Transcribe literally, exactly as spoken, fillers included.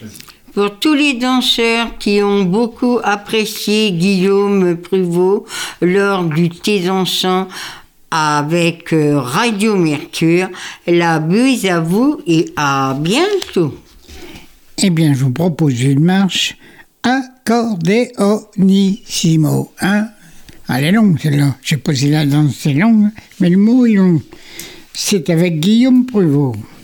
Pour tous les danseurs qui ont beaucoup apprécié Guillaume Pruvot lors du Thé dansant avec Radio Mercure, la bise à vous et à bientôt. Eh bien, je vous propose une marche accordéonissimo. Hein? Elle est longue, celle-là. Je ne sais pas si la danse est longue, mais le mot est long. C'est avec Guillaume Pruvot.